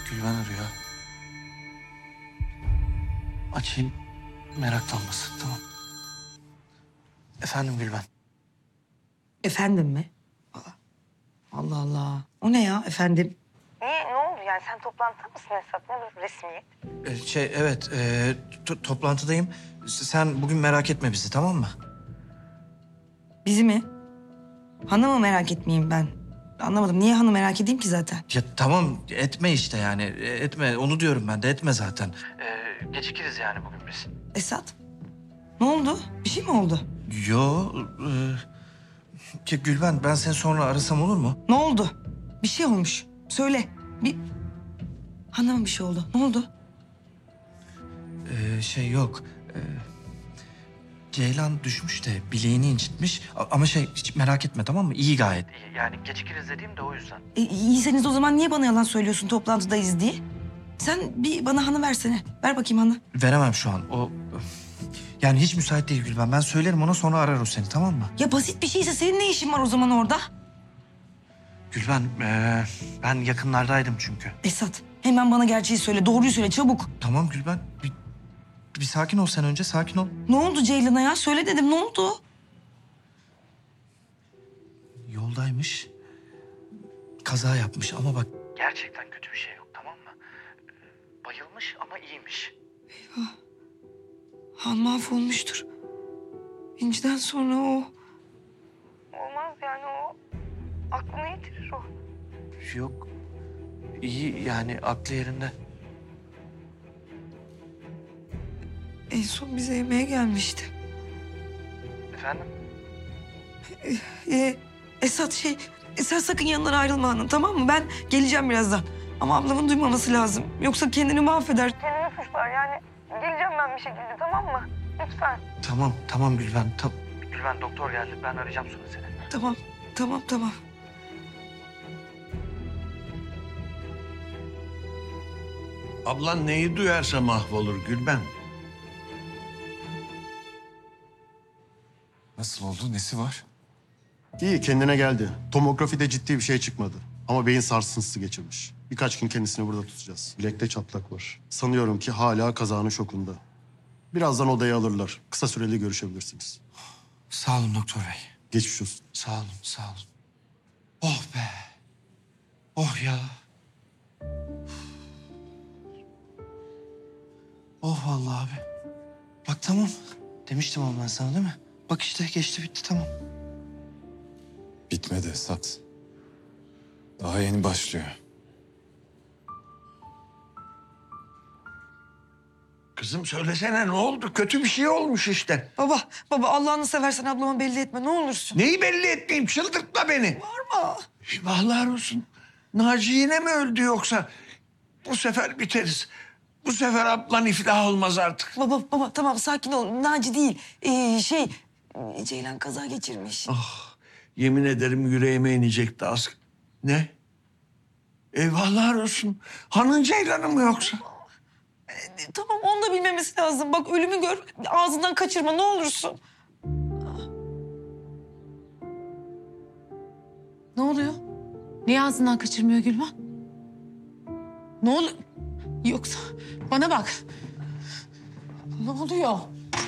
Gülben arıyor. Açayım, meraklanmasın, tamam. Efendim Gülben. Efendim mi? Aa, Allah Allah. O ne ya efendim? Niye? Ne oldu yani? Sen toplantıda mısın Esat? Ne bu resmiyet? Evet, toplantıdayım. Sen bugün merak etme bizi, tamam mı? Bizi mi? Hanımı merak etmeyeyim ben. Anlamadım. Niye hanım merak edeyim ki zaten? Ya tamam, etme işte yani. Etme, onu diyorum ben de, etme zaten. Gecikiriz yani bugün biz. Esat? Ne oldu? Bir şey mi oldu? Yo, Gülben ben seni sonra arasam olur mu? Ne oldu? Bir şey olmuş. Söyle. Hanıma bir şey oldu. Ne oldu? Yok. Ceylan düşmüş de bileğini incitmiş. Ama hiç merak etme, tamam mı? İyi gayet. İyi. Yani gecikiriz dediğim de o yüzden. İyiyseniz o zaman niye bana yalan söylüyorsun toplantıdayız diye? Sen bir bana hanı versene. Ver bakayım hanı. Veremem şu an. Yani hiç müsait değil Gülben. Ben söylerim ona, sonra arar o seni, tamam mı? Ya basit bir şeyse senin ne işin var o zaman orada? Gülben, ben yakınlardaydım çünkü. Esat hemen bana gerçeği söyle. Doğruyu söyle çabuk. Tamam Gülben, bir sakin ol sen önce, sakin ol. Ne oldu Ceylan'a ya? Söyle dedim ne oldu? Yoldaymış. Kaza yapmış ama bak... Gerçekten kötü bir şey yok, tamam mı? Bayılmış ama iyiymiş. Han mahvolmuştur. İnciden sonra o. Olmaz yani o. Aklını yitirir o. Yok. İyi yani, aklı yerinde. En son bize yemeğe gelmişti. Efendim? Esat sen sakın yanından ayrılma hanım tamam mı? Ben geleceğim birazdan. Ama ablamın duymaması lazım. Yoksa kendini mahveder. Kendini suçlar yani. Geleceğim ben bir şekilde, tamam mı? Lütfen. Tamam Gülben. Gülben, doktor geldi. Ben arayacağım sonra seni. Tamam. Ablan neyi duyarsa mahvolur Gülben. Nasıl oldu? Nesi var? İyi, kendine geldi. Tomografide ciddi bir şey çıkmadı. Ama beyin sarsıntısı geçirmiş. Birkaç gün kendisini burada tutacağız. Bilekte çatlak var. Sanıyorum ki hala kazanın şokunda. Birazdan odaya alırlar. Kısa süreli görüşebilirsiniz. Sağ olun doktor bey. Geçmiş olsun. Sağ olun. Oh be. Oh ya. Oh vallahi abi. Bak tamam. Demiştim ama ben sana, değil mi? Bak işte geçti bitti, tamam. Bitmedi Esat. Daha yeni başlıyor. Kızım söylesene ne oldu? Kötü bir şey olmuş işte. Baba Allah'ını seversen ablama belli etme ne olursun. Neyi belli etmeyeyim? Çıldırtma beni. Bağırma. Eyvahlar olsun. Naci yine mi öldü yoksa? Bu sefer biteriz. Bu sefer ablan iflah olmaz artık. Baba tamam sakin ol. Naci değil. Ceylan kaza geçirmiş. Yemin ederim yüreğime inecekti az. Ne? Eyvahlar olsun. Hanın Ceylan'ı mı yoksa? Tamam onu da bilmemesi lazım. Bak ölümü gör ağzından kaçırma ne olursun. Ne oluyor? Niye ağzından kaçırmıyor Gülben? Ne oluyor? Yoksa bana bak. Ne oluyor?